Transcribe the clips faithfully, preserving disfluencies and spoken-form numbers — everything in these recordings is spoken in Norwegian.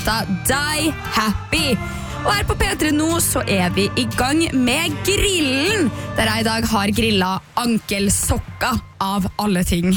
låta Die Happy. Og her på P tre nå så er vi i gang med grillen, der jeg i dag har grillet ankelsokker av alle ting.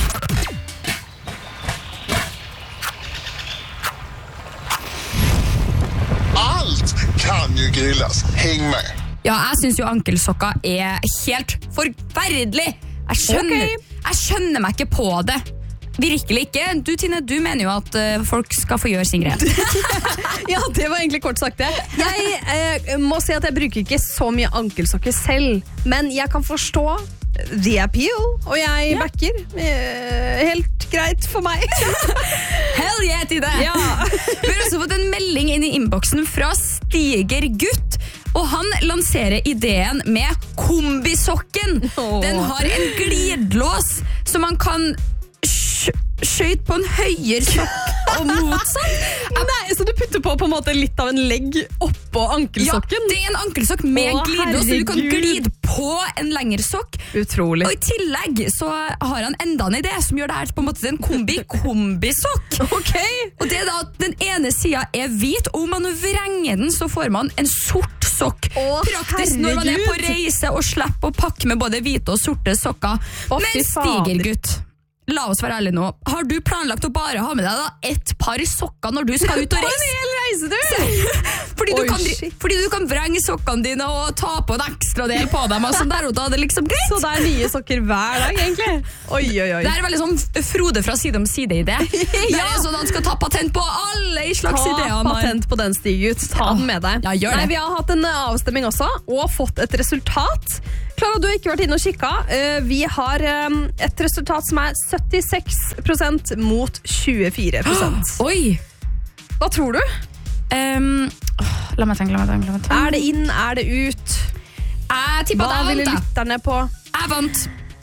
Allt kan ju grillas. Häng med. Ja, jeg synes jo ankelsokker er helt forferdelig. Jeg skjønner, Ok. jeg skjønner meg ikke på det. Virkelig ikke. Du, Tine, du mener jo at uh, folk skal få gjøre sin greie. Ja, det var egentlig kort sagt det. Jeg eh, må si at jeg bruker ikke så mye ankelsokker selv, men jeg kan forstå the appeal, og jeg Ja. backer. Eh, helt greit for meg. Hell yeah, Tine! Ja. Vi har også fått en melding inn i innboksen fra Stiger Gutt, og han lanserer ideen med kombisokken. Åh. Den har en glidelås, så man kan skj- skjøyt på en høyere sokk og motsatt. Nei, så du putter på på en måte litt av en legg oppå Ja, ankelsokken? det er en ankelsokk med Å, glidelås, så du kan herregud. glide på en lengre sokk. Utrolig. Og i tillegg så har han enda en idé som gjør det her på en måte til en kombi-kombisokk. Ok. Og det er da at den ene siden er hvit, og om man vrenger den, så får man en sort sokk. Å, Praktisk når man er på herregud. reise og slipper å pakke med både hvite og sorte sokker. Å, Men fy fader. Stigergutt, la oss være ærlige nå. Har du planlagt å bare ha med deg da ett par sokker når du skal ut og På en reise? hel reise, du! Fordi du, Oi, kan, shit. fordi du kan vrenge sokkene dine og ta på en ekstra del på dem, og sånn der, og da er det liksom greit. Så det er nye sokker hver dag, egentlig? Oi, oi, oi. Det er veldig sånn Frode fra Side om Side-idé. Det er sånn at han skal ta patent på alle i slags Ta ideer. han har. patent på den, Stig-Ut. Ta den med deg. Ja, gjør det. Nei, vi har hatt en eh, avstemming også, og fått et resultat. Klara, du har ikke vært inne og kikket. Eh, Vi har eh, et resultat som er syttiseks prosent mot tjuefire prosent. Oi! Hva tror du? Um, åh, la meg tenke, la meg tenke, la meg tenke. Er det inn, er det ut? Jeg tipper Hva at jeg ville vant. lytterne på? Jeg, jeg vant.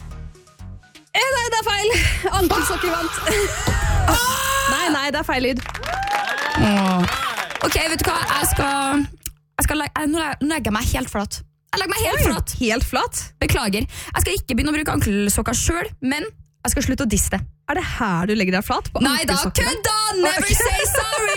Eh, nei, det er feil! Ankelsokker vant. Nei, nei, det er feil lyd. Åh. Ok, vet du hva? Jeg skal, jeg skal legge, nå legger- nå legger jeg meg helt flatt. Jeg legger meg helt flatt. Helt flatt. Beklager. Jeg skal ikke begynne å bruke ankelsokker selv, men jeg skal slutte å disse det. Er det her du legger deg flat? På Nei da, ankelsokkene? kødda! Never say sorry!